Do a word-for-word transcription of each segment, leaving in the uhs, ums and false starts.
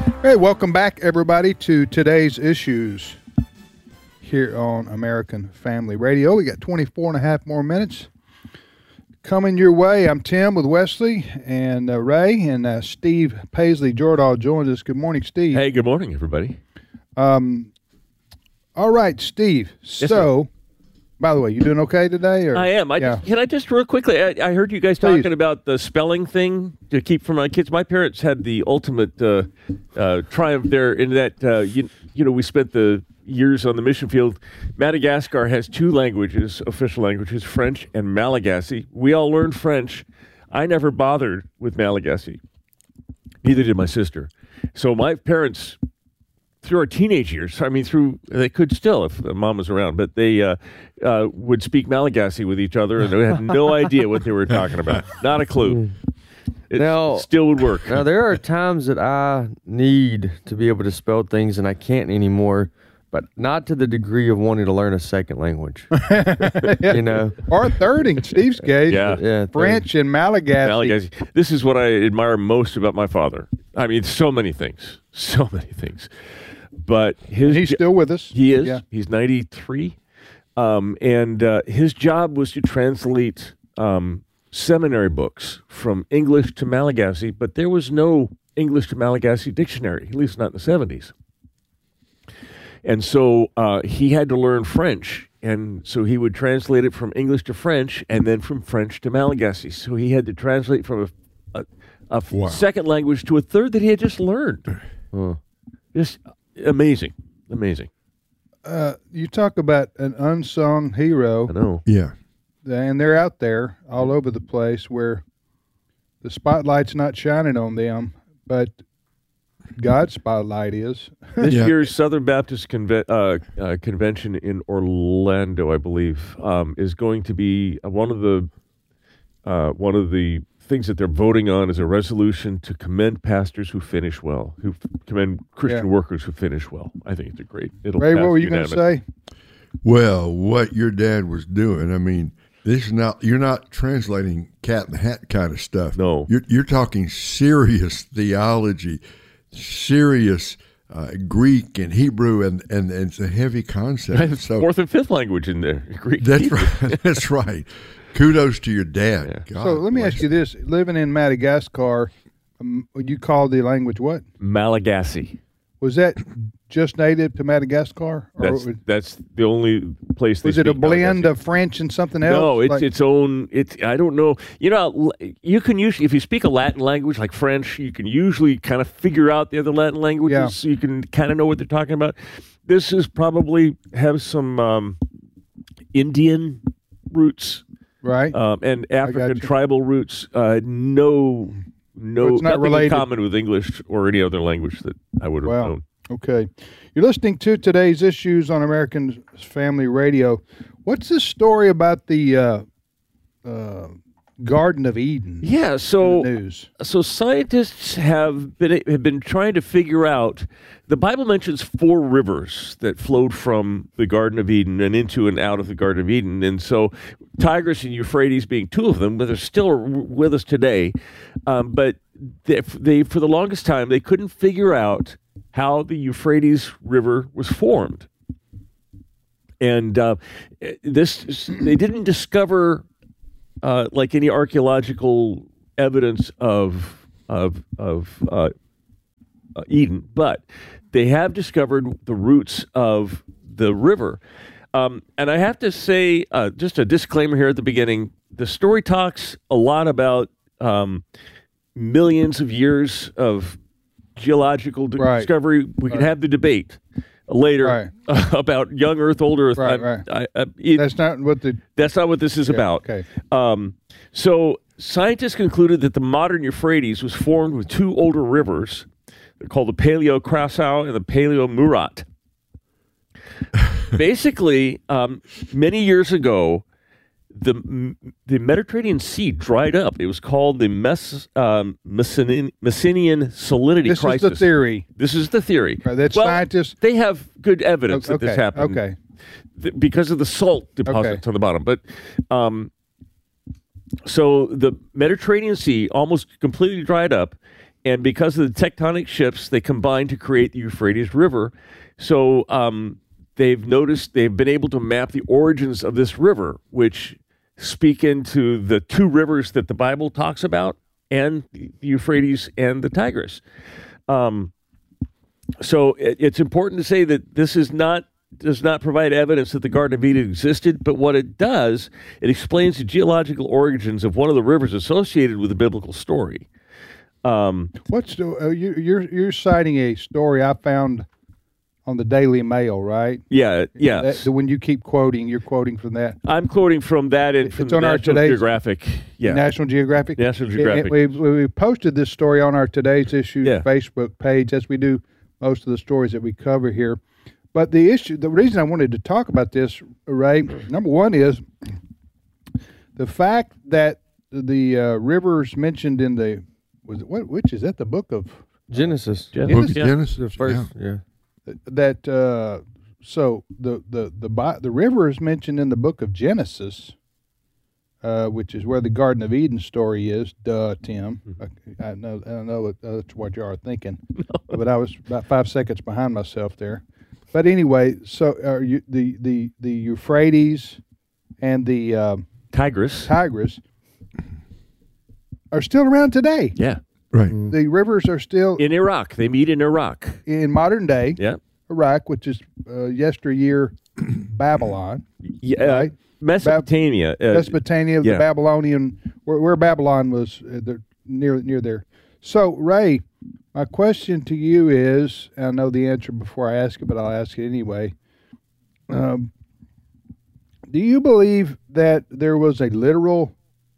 Hey, welcome back, everybody, to today's issues here on American Family Radio. We got twenty-four and a half more minutes coming your way. I'm Tim with Wesley and uh, Ray, and uh, Steve Paisley Jordahl joins us. Good morning, Steve. Hey, good morning, everybody. Um, all right, Steve. Yes, so, sir. By the way, you doing okay today? Or? I am. I yeah. just, can I just real quickly? I, I heard you guys Please. talking about the spelling thing to keep from my kids. My parents had the ultimate uh, uh, triumph there in that uh, you, you know we spent the years on the mission field. Madagascar has two languages, official languages, French and Malagasy. We all learned French. I never bothered with Malagasy. Neither did my sister. So my parents, through our teenage years, I mean, through they could still if mom was around, but they uh, uh, would speak Malagasy with each other, and they had no idea what they were talking about. Not a clue. It Now- still would work. Now, there are times that I need to be able to spell things and I can't anymore, but not to the degree of wanting to learn a second language. You know? Or a third in Steve's case. Yeah. Yeah, French and Malagasy. Malagasy. This is what I admire most about my father. I mean, so many things, so many things. But his And he's still with us. He is. Yeah. He's ninety-three. Um, and uh, his job was to translate um, seminary books from English to Malagasy, but there was no English to Malagasy dictionary, at least not in the seventies. And so uh, he had to learn French, and so he would translate it from English to French and then from French to Malagasy. So he had to translate from a, a, a Wow. second language to a third that he had just learned. Huh. Just amazing, amazing. Uh, you talk about an unsung hero. I know. Yeah. And they're out there all over the place where the spotlight's not shining on them, but God's spotlight is. This Yeah. year's Southern Baptist Conve- uh, uh, Convention in Orlando, I believe, um, is going to be uh, one of the uh, one of the things that they're voting on is a resolution to commend pastors who finish well, who f- commend Christian Yeah. workers who finish well. I think it's a great. It'll Ray, pass what were you going to unanimous. say? Well, what your dad was doing, I mean, this is not, you're not translating cat in the hat kind of stuff. No. You're, you're talking serious theology, serious uh, Greek and Hebrew, and, and, and it's a heavy concept. So Fourth and fifth language in there. Greek. that's right. That's right. Kudos to your dad. Yeah. God So let me bless ask you this. Living in Madagascar, um, you call the language what? Malagasy. Was that just native to Madagascar? Or That's was, that's the only place they was it a speak Malagasy. blend of French and something else? No, it's Like- its own. It's I don't know. You know, you can usually if you speak a Latin language like French, you can usually kind of figure out the other Latin languages. Yeah. So you can kind of know what they're talking about. This is probably have some um, Indian roots right. um, and African you. tribal roots. Uh, no, no, So it's not nothing related. in common with English or any other language that I would have Wow. known. Okay. You're listening to today's issues on American Family Radio. What's this story about the uh, uh, Garden of Eden? Yeah. in So. the news. So scientists have been have been trying to figure out. The Bible mentions four rivers that flowed from the Garden of Eden and into and out of the Garden of Eden, and so Tigris and Euphrates being two of them, but they're still with us today. Um, but they, they, for the longest time, they couldn't figure out how the Euphrates River was formed, and uh, this they didn't discover uh, like any archaeological evidence of of of uh, uh, Eden, but they have discovered the roots of the river. Um, and I have to say, uh, just a disclaimer here at the beginning: the story talks a lot about um, millions of years of geological di- Right. discovery. We can Right. have the debate later Right. about young Earth, old Earth. Right, I- right. I- I- it- That's not what the. that's not what this is Yeah, about. okay. Um, so scientists concluded that the modern Euphrates was formed with two older rivers. They're called the Paleo Krasau and the Paleo Murat. Basically, um, many years ago, the the Mediterranean Sea dried up. It was called the Mes, um, Messinian, Messinian salinity This crisis. is the theory. This is the theory. Right, that's well, scientists. They have good evidence Okay. that this happened Okay. th- because of the salt deposits Okay. on the bottom. But um, so the Mediterranean Sea almost completely dried up, and because of the tectonic shifts, they combine to create the Euphrates River. So um, they've noticed, they've been able to map the origins of this river, which speak into the two rivers that the Bible talks about, and the Euphrates and the Tigris. Um, so it, it's important to say that this is not does not provide evidence that the Garden of Eden existed, but what it does, it explains the geological origins of one of the rivers associated with the biblical story. Um, What's the, uh, you, you're you're citing a story I found on the Daily Mail, right? Yeah, yes. That, when you keep quoting, you're quoting from that. I'm quoting from that and from It's on our National today's- Geographic. Yeah, National Geographic. National Yeah, Geographic. We, we posted this story on our Today's Issue Yeah. Facebook page, as we do most of the stories that we cover here. But the issue, the reason I wanted to talk about this, Ray, number one is the fact that the uh, rivers mentioned in the was it, what which is that the book of Genesis. Yeah. Book of Yeah. Genesis. The first, yeah. yeah. that uh, so the the the Bi- the river is mentioned in the book of Genesis, uh, which is where the Garden of Eden story is. Duh, Tim. I, I know I know that, that's what you are thinking, but I was about five seconds behind myself there. But anyway, so are you, the the the Euphrates and the uh, Tigris. Tigris are still around today. Yeah, Right. The rivers are still in Iraq. They meet in Iraq. in modern day Yeah, Iraq, which is uh, yesteryear Babylon, yeah. uh, Right. Mesopotamia. uh, Mesopotamia, yeah. the Babylonian, where, where Babylon was uh, the, near near there. So, Ray, my question to you is, and I know the answer before I ask it, but I'll ask it anyway. Um, do you believe that there was a literal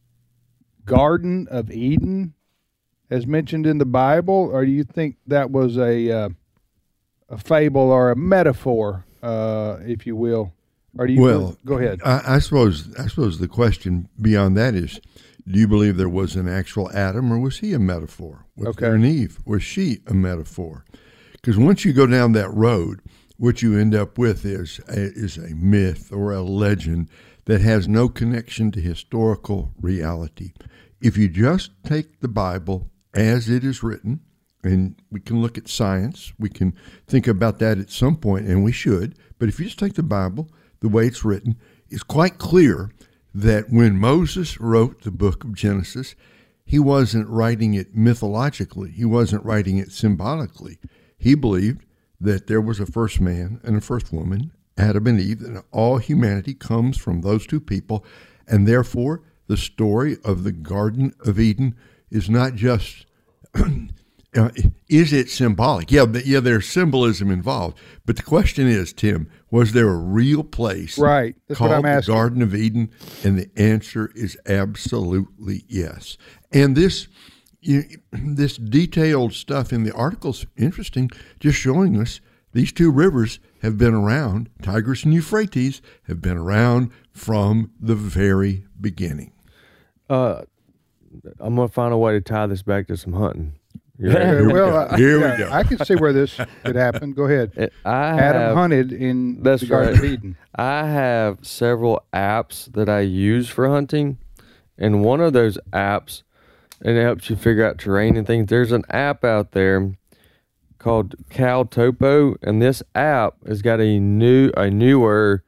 Garden of Eden, as mentioned in the Bible, or do you think that was a uh, a fable or a metaphor, uh, if you will? Or do you Well, go ahead? I, I suppose I suppose the question beyond that is, do you believe there was an actual Adam, or was he a metaphor? Was Okay. there an Eve? Was she a metaphor? Because once you go down that road, what you end up with is a, is a myth or a legend that has no connection to historical reality. If you just take the Bible as it is written, and we can look at science, we can think about that at some point, and we should, but if you just take the Bible the way it's written, it's quite clear that when Moses wrote the book of Genesis, he wasn't writing it mythologically. He wasn't writing it symbolically. He believed that there was a first man and a first woman, Adam and Eve, and all humanity comes from those two people, and therefore the story of the Garden of Eden is not just Uh, is it symbolic? Yeah, but, yeah, there's symbolism involved. But the question is, Tim, was there a real place Right. That's what called I'm the asking. Garden of Eden? And the answer is absolutely yes. And this you, this detailed stuff in the article's interesting, just showing us these two rivers have been around, Tigris and Euphrates, have been around from the very beginning. Uh, I'm gonna find a way to tie this back to some hunting. You Okay, ready? well, I, Here we yeah, go. I can see where this could happen. Go ahead. It- I Adam have, hunted in That's the Garden right. of Eden. I have several apps that I use for hunting, and one of those apps, and it helps you figure out terrain and things. There's an app out there called Cal Topo, and this app has got a new, a newer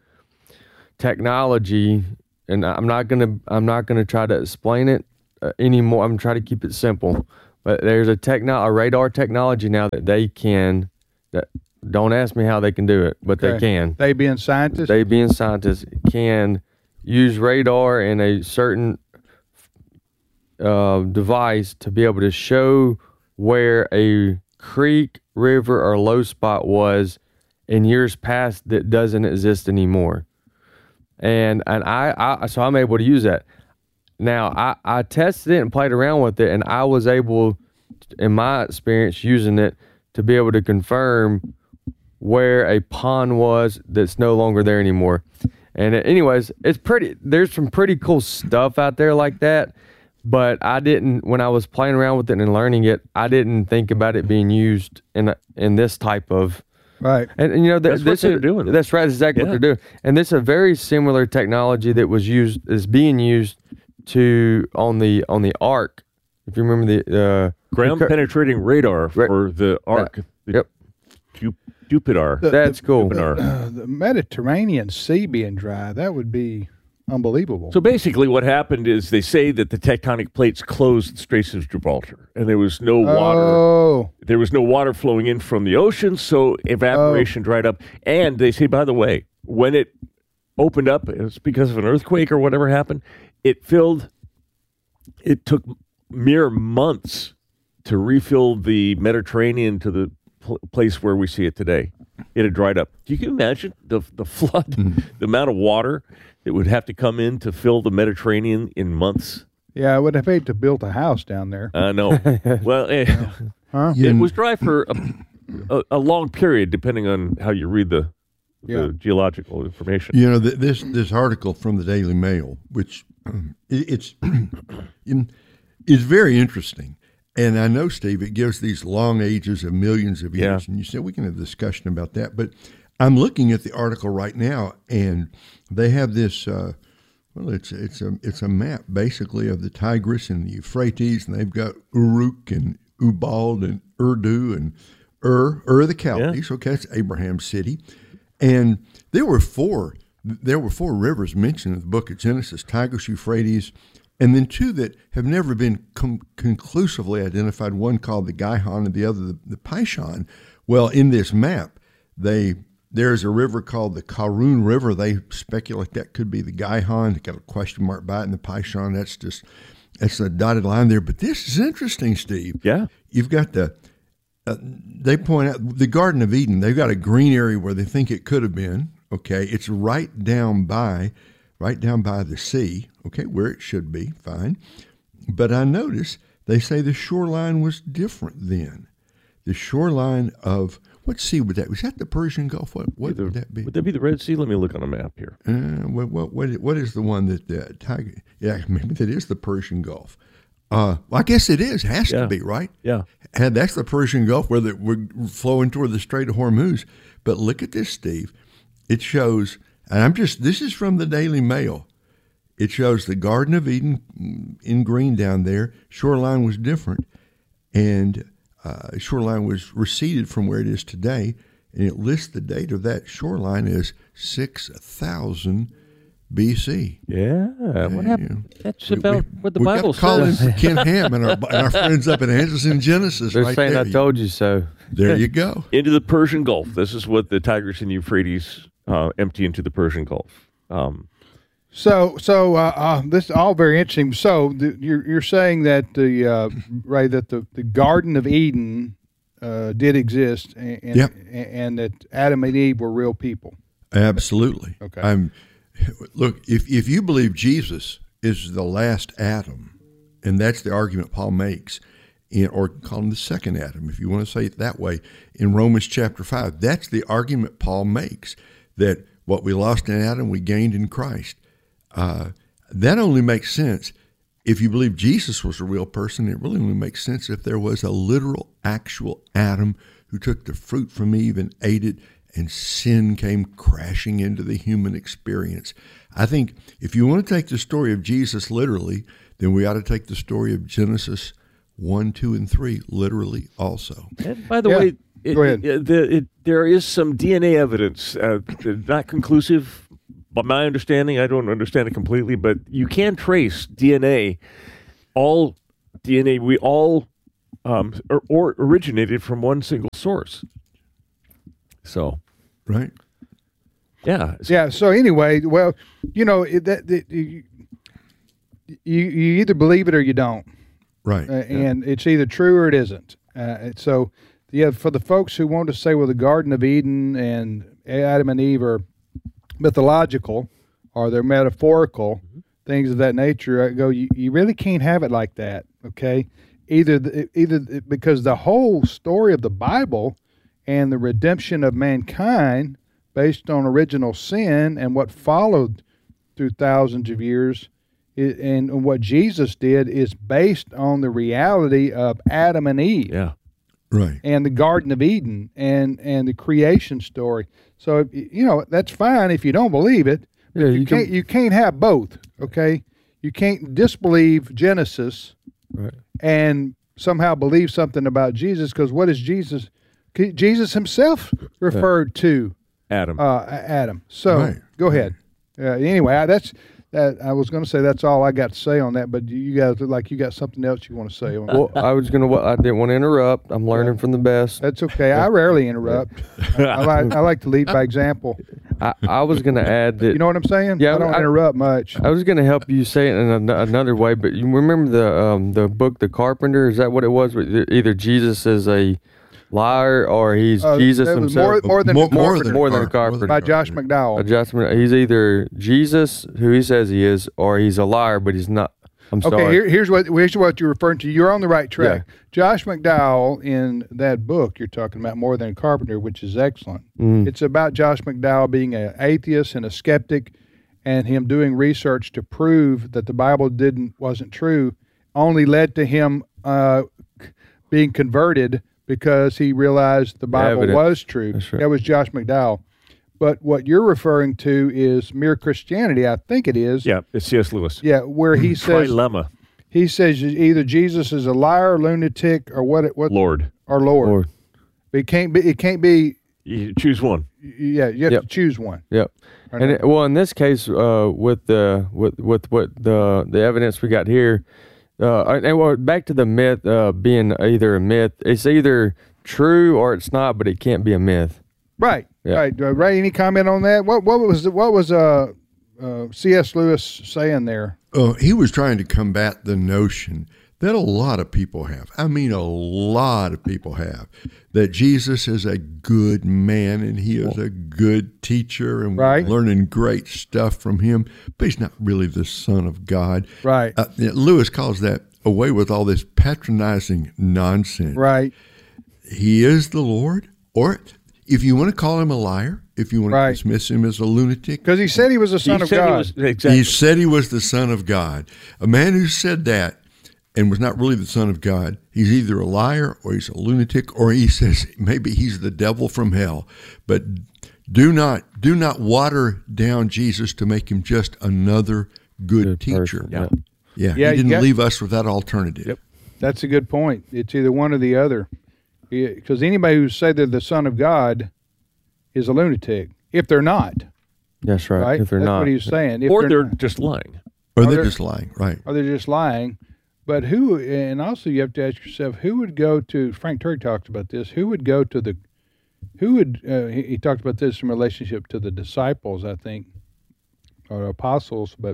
technology. And I'm not gonna, I'm not gonna try to explain it uh, anymore. I'm trying to keep it simple. But there's a techno, a radar technology now that they can. That don't ask me how they can do it, but they Okay. can. They being scientists. They, being scientists, can use radar in a certain uh, device to be able to show where a creek, river, or low spot was in years past that doesn't exist anymore. And and I, I so I'm able to use that. Now I, I tested it and played around with it, and I was able, in my experience using it, to be able to confirm where a pond was that's no longer there anymore. And uh, anyways, it's pretty, there's some pretty cool stuff out there like that, but I didn't, when I was playing around with it and learning it, I didn't think about it being used in a, in this type of, right. and, and you know, th- That's what this they're is, doing. That's right, that's exactly Yeah. what they're doing. And this is a very similar technology that was used, is being used to, on the, on the Ark. If you remember the, uh, ground penetrating radar Right. for the Ark. Uh, the yep. Ju- Jupiter. The- That's cool. Jupiter. Uh, the Mediterranean Sea being dry, that would be unbelievable. So basically, what happened is they say that the tectonic plates closed the Straits of Gibraltar, and there was no water. Oh, There was no water flowing in from the ocean, so evaporation dried up. And they say, by the way, when it opened up, it's because of an earthquake or whatever happened. It filled. It took mere months to refill the Mediterranean to the pl- place where we see it today. It had dried up. You can imagine the the flood, the amount of water that would have to come in to fill the Mediterranean in months. yeah, I would have hated to build a house down there. I know. Well, eh, Huh? it was dry for a, a, a long period, depending on how you read the, Yeah. the geological information. You know, th- this this article from the Daily Mail, which um, it, it's in, is very interesting. And I know, Steve, it gives these long ages of millions of years. Yeah. And you said we can have a discussion about that. But I'm looking at the article right now, and they have this. Uh, well, it's it's a it's a map basically of the Tigris and the Euphrates, and they've got Uruk and Ubald and Urdu and Ur Ur of the Chaldees. Okay, it's Abraham's city. And there were four there were four rivers mentioned in the book of Genesis: Tigris, Euphrates, and then two that have never been com- conclusively identified. One called the Gihon, and the other the, the Pishon. Well, in this map, they there's a river called the Karun River. They speculate that could be the Gihon. They got a question mark by it, and the Pishon. That's just that's a dotted line there. But this is interesting, Steve. Yeah. You've got the Uh, they point out the Garden of Eden. They've got a green area where they think it could have been. Okay, it's right down by, right down by the sea. Okay, where it should be. Fine, but I notice they say the shoreline was different then. The shoreline of what sea would that? Was that the Persian Gulf? What what Either- would that be? Would that be the Red Sea? Let me look on a map here. Uh, what what what what is the one that the Tiger? Yeah, maybe that is the Persian Gulf. Uh, well, I guess it is. Has Yeah. to be, right? Yeah. And that's the Persian Gulf where the, we're flowing toward the Strait of Hormuz. But look at this, Steve. It shows, and I'm just, this is from the Daily Mail. It shows the Garden of Eden in green down there. Shoreline was different, and uh, shoreline was receded from where it is today. And it lists the date of that shoreline as six thousand B C. Yeah. What happened? That's about what the we Bible got Colin says. Ken Ham and our, and our friends up in Anderson Genesis. They're right saying there. I told you so. There you go. Into the Persian Gulf. This is what the Tigris and Euphrates uh, empty into the Persian Gulf. Um, So, so uh, uh, this is all very interesting. So, the, you're you're saying that the uh, right that the, the Garden of Eden uh, did exist, and and, Yep. and that Adam and Eve were real people. Absolutely. Okay. I'm look, if if you believe Jesus is the last Adam, and that's the argument Paul makes, in, or call him the second Adam, if you want to say it that way, in Romans chapter five, that's the argument Paul makes, that what we lost in Adam, we gained in Christ. Uh, that only makes sense if you believe Jesus was a real person. It really only makes sense if there was a literal, actual Adam who took the fruit from Eve and ate it, and sin came crashing into the human experience. I think if you want to take the story of Jesus literally, then we ought to take the story of Genesis one, two, and three literally also. and by the Yeah. way, it, Go ahead. it- the, it, there is some D N A evidence, uh, not conclusive, but my understanding, I don't understand it completely, but you can trace D N A. All D N A, we all um, or, or originated from one single source. So, Right? yeah. Yeah. So anyway, well, you know it, that, that you, you you either believe it or you don't, Right. uh, and it's either true or it isn't. Uh, so, yeah, for the folks who want to say, well, the Garden of Eden and Adam and Eve are mythological or they're metaphorical, things of that nature, I go, you, you really can't have it like that, okay? Either the, either the- because the whole story of the Bible and the redemption of mankind based on original sin and what followed through thousands of years i- and what Jesus did is based on the reality of Adam and Eve Yeah. Right. and the Garden of Eden and, and the creation story. So, you know, that's fine if you don't believe it. Yeah, You you can't can, you can't have both, okay? You can't disbelieve Genesis right. and somehow believe something about Jesus, because what is Jesus? Jesus himself referred to Adam. uh, Adam. So Right. go ahead. Uh, anyway, I, that's that. I was going to say that's all I got to say on that, but you guys look like you got something else you want to say on that. Well, I was gonna. well, I didn't want to interrupt. I'm learning from the best. That's okay. I rarely interrupt. I, I like I like to lead by example. I, I was gonna add that. You know what I'm saying? Yeah, I don't I- interrupt much. I was gonna help you say it in an, another way, but you remember the um, the book, The Carpenter? Is that what it was? Either Jesus is a liar or he's Uh, Jesus that was himself. more, more than more, a more carpenter. than More than a car- carpenter. by Josh A McDowell. Adjustment. He's either Jesus, who he says he is, or he's a liar, but he's not. I'm Okay, sorry. here, here's what here's what you're referring to. You're on the right track. Josh McDowell, in that book you're talking about, More Than a Carpenter, which is excellent. Mm. It's about Josh McDowell being an atheist and a skeptic, and him doing research to prove that the Bible didn't wasn't true, only led to him uh, being converted because he realized the Bible Evidence. was true. That's right. That was Josh McDowell. But what you're referring to is Mere Christianity, I think it is. Yeah, it's C S. Lewis. Yeah, where he says Trilemma, he says either Jesus is a liar, lunatic, or what? What? Lord. Or Lord. Lord. It can't be. It can't be. You choose one. Yeah, you have Yep. to choose one. Yep. Or And not. it, well, in this case, uh, with the with with what the the evidence we got here, uh, and well, back to the myth uh, being either a myth, it's either true or it's not, but it can't be a myth. Right. Yeah. Right. Uh, Ray, any comment on that? What What was the, what was uh, uh, C S. Lewis saying there? Uh, he was trying to combat the notion that a lot of people have. I mean, a lot of people have that Jesus is a good man and he is a good teacher and Right. we're learning great stuff from him, but he's not really the Son of God. Right. Uh, Lewis calls that away with all this patronizing nonsense. Right. He is the Lord, or if you want to call him a liar, if you want Right. to dismiss him as a lunatic, Because he said he was a son He of said he God. was- exactly. he said he was the Son of God. A man who said that and was not really the Son of God, he's either a liar or he's a lunatic, or he says maybe he's the devil from hell. But do not do not water down Jesus to make him just another good, Good teacher. person, yeah. Yeah, Yeah, he you didn't got- leave us with that alternative. Yep. That's a good point. It's either one or the other. Because anybody who say they're the son of God is a lunatic. If they're not, That's right. right? If they're That's not, what he's saying. If Or they're not. just lying. Or Are they're there- just lying, right? Or they're just lying. But who, and also you have to ask yourself, who would go to, Frank Turk talks about this, who would go to the, who would, uh, he, he talked about this in relationship to the disciples, I think, or apostles, but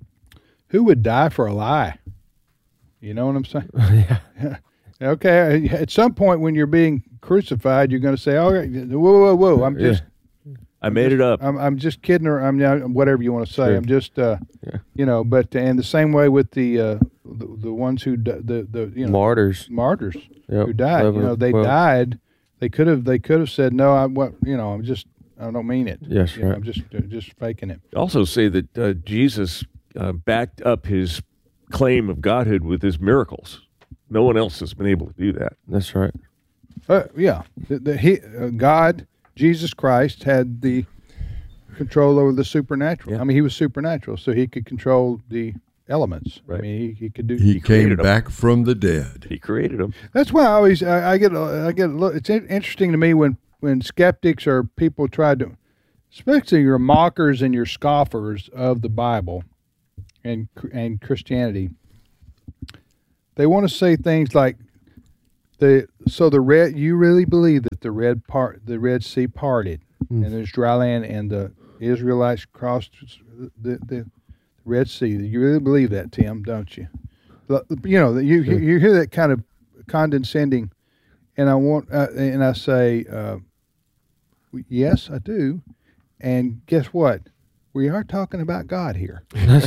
who would die for a lie? You know what I'm saying? yeah. Okay, at some point when you're being crucified, you're going to say, "Oh, whoa, whoa, whoa! I'm Yeah. just, I made it up. I'm, I'm just kidding," or I'm now whatever you want to say. Sure. I'm just, uh, Yeah. you know. But and the same way with the uh, the, the ones who di- the the you know Martyrs. martyrs Yep. who died. eleven, You know, they twelve. died. They could have they could have said, "No, I what you know, I'm just I don't mean it. Yes, You know, right. I'm just uh, just faking it." Also say that uh, Jesus uh, backed up his claim of godhood with his miracles. No one else has been able to do that. That's right. Uh, yeah, the, the, he, uh, God, Jesus Christ, had the control over the supernatural. Yeah. I mean, he was supernatural, so he could control the elements. I Right. mean, he, he could do. He, He came created 'em. back from the dead. He created them. That's why I always I, I get a- I get a little, it's in- interesting to me when when skeptics or people try to, especially your mockers and your scoffers of the Bible, and and Christianity. They want to say things like, the so the red you really believe that the red part the Red Sea parted Mm. and there's dry land and the Israelites crossed the, the Red Sea. You really believe that, Tim, don't you? The- You know, you Sure. you hear that kind of condescending, and I want uh, and I say, uh, yes, I do. And guess what? We are talking about God here.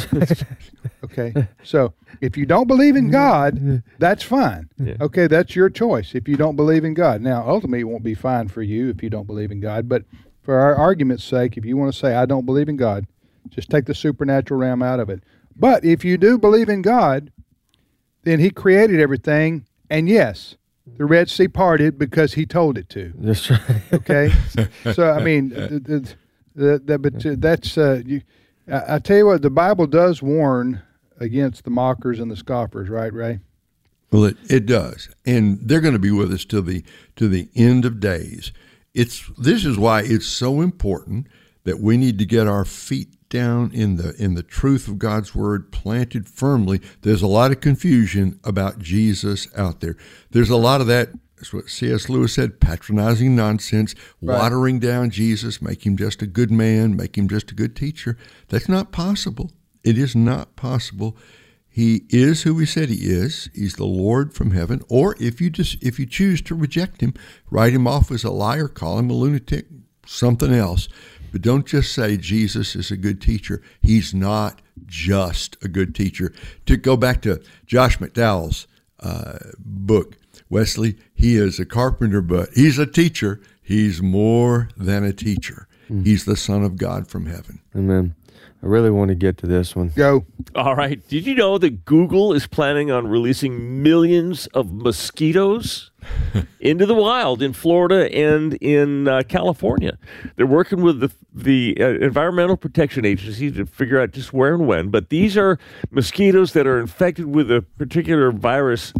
Okay, so if you don't believe in God, that's fine. Yeah. Okay, that's your choice. If you don't believe in God, now ultimately it won't be fine for you if you don't believe in God. But for our argument's sake, if you want to say I don't believe in God, just take the supernatural realm out of it. But if you do believe in God, then He created everything, and yes, the Red Sea parted because He told it to. That's right. Okay, so I mean, the, the, the, the, but uh, that's uh, you. I, I tell you what, the Bible does warn against the mockers and the scoffers, right, Ray? Well, it, it does, and they're going to be with us till the to the end of days. It's this is why it's so important that we need to get our feet down in the in the truth of God's word, planted firmly. There's a lot of confusion about Jesus out there. There's a lot of that. That's what C S Lewis said, patronizing nonsense, Right. watering down Jesus, make him just a good man, make him just a good teacher. That's not possible. It is not possible. He is who he said he is. He's the Lord from heaven. Or if you just if you choose to reject him, write him off as a liar, call him a lunatic, something else. But don't just say Jesus is a good teacher. He's not just a good teacher. To go back to Josh McDowell's uh, book, Wesley, he is a carpenter, but he's a teacher. He's more than a teacher. Mm. He's the Son of God from heaven. Amen. I really want to get to this one. Go. All right. Did you know that Google is planning on releasing millions of mosquitoes into the wild in Florida and in uh, California? They're working with the, the uh, Environmental Protection Agency to figure out just where and when. But these are mosquitoes that are infected with a particular virus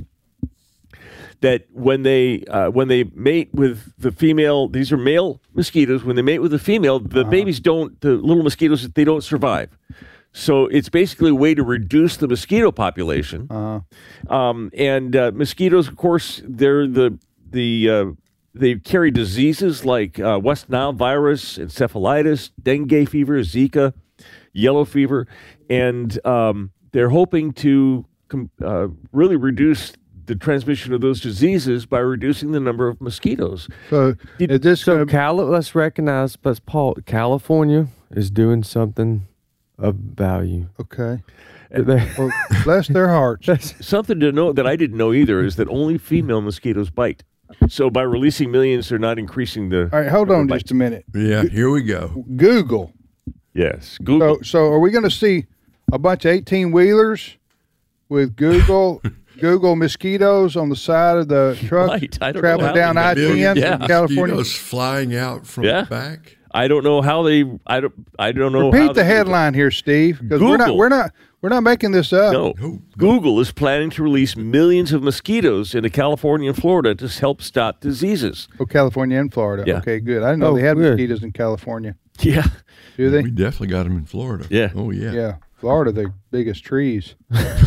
that when they uh, when they mate with the female, these are male mosquitoes. When they mate with the female, the uh-huh. babies don't, the little mosquitoes, they don't survive. So it's basically a way to reduce the mosquito population. Uh-huh. Um, and uh, mosquitoes, of course, they're the the uh, they carry diseases like uh, West Nile virus, encephalitis, dengue fever, Zika, yellow fever, and um, they're hoping to com- uh, really reduce the transmission of those diseases by reducing the number of mosquitoes. So, Did, is this So gonna, Cal- let's recognize, but Paul, California is doing something of value. okay? They- Well, bless their hearts. something to know that I didn't know either is that only female mosquitoes bite. So by releasing millions, they're not increasing the. All right, hold on number of just a minute. Yeah, here we go. Google. Yes, Google. So, so are we going to see a bunch of eighteen wheelers with Google Google mosquitoes on the side of the truck, Right, I don't know traveling how down they- I ten Yeah. from California? Mosquitoes flying out from Yeah. the back. I don't know how they. I don't. I don't know. how Repeat the they- headline here, Steve, because we're not Google. we're not we're not making this up. No. No. Google is planning to release millions of mosquitoes into California and Florida to help stop diseases. Oh, California and Florida. Yeah. Okay, good. I didn't know Oh, they had good. mosquitoes in California. Yeah. Do they? We definitely got them in Florida. Yeah. Oh, yeah. Yeah, Florida, the biggest trees.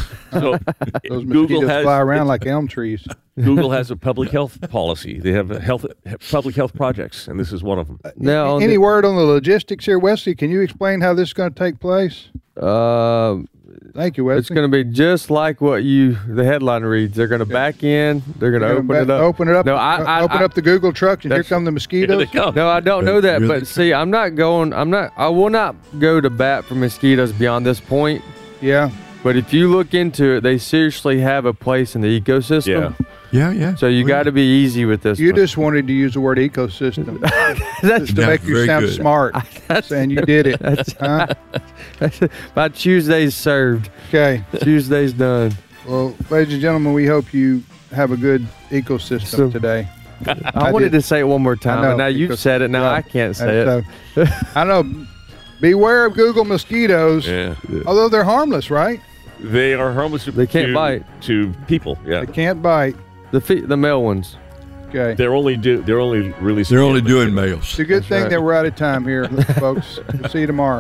So Those Google mosquitoes has fly around like elm trees. Google has a public health policy. They have a health public health projects, and this is one of them. now, on Any the- word on the logistics here, Wesley? Can you explain how this is going to take place? uh, Thank you, Wesley. it's going to be just like what you the headline reads. They're going to back in. They're going to They're open gonna it up. Open it up. No, I, I, open I, up the Google trucks, and here That's- come the Here mosquitoes. they come. No, I don't know that. Really? But see, I'm not going. I'm not. I will not go to bat for mosquitoes beyond this point. Yeah. But if you look into it, they seriously have a place in the ecosystem. Yeah. Yeah, yeah. So you Oh, got to be easy with this. You one. just wanted to use the word ecosystem That's just to Yeah, make you very sound good. smart, and you did it. Huh? by Tuesday's served. Okay. Tuesday's done. Well, ladies and gentlemen, we hope you have a good ecosystem So- today. I, I wanted did. to say it one more time, I know, but now you've because- said it. Now yeah. I can't say it. And so, I know. Beware of Google mosquitoes, Yeah. although they're harmless, right? They are harmless. To, They can't to- bite. to people. Yeah. They can't bite. The fe- the male ones. Okay. They're only do. They're only releasing. They're only it. doing males. It's a good That's thing right. that we're out of time here, folks. We'll see you tomorrow.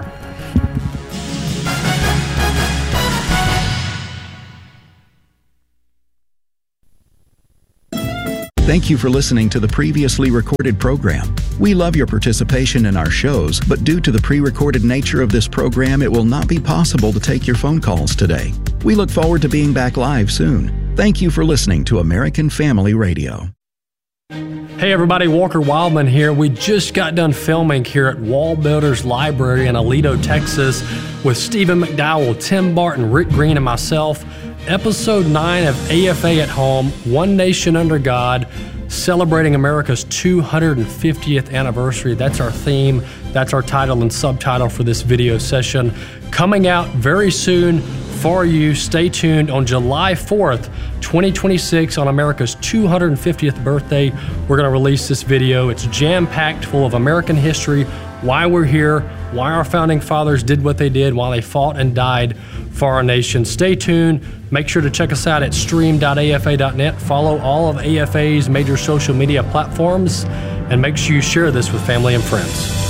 Thank you for listening to the previously recorded program. We love your participation in our shows, but due to the pre-recorded nature of this program, it will not be possible to take your phone calls today. We look forward to being back live soon. Thank you for listening to American Family Radio. Hey everybody, Walker Wildman here. We just got done filming here at Wall Builders Library in Aledo, Texas with Stephen McDowell, Tim Barton, Rick Green, and myself. Episode nine of A F A at Home, One Nation Under God, celebrating America's two hundred fiftieth anniversary. That's our theme. That's our title and subtitle for this video session. Coming out very soon for you. Stay tuned on July fourth, twenty twenty-six, on America's two hundred fiftieth birthday. We're going to release this video. It's jam-packed full of American history, why we're here, why our founding fathers did what they did, why they fought and died for our nation. Stay tuned. Make sure to check us out at stream dot a f a dot net. Follow all of A F A's major social media platforms, and make sure you share this with family and friends.